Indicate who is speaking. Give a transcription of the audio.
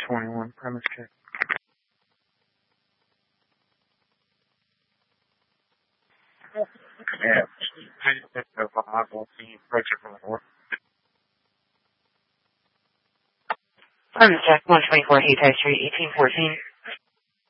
Speaker 1: 21 premise check. Yeah. I just picked up a hot see approaching from the north.
Speaker 2: Premise check 124 High Street, 1814.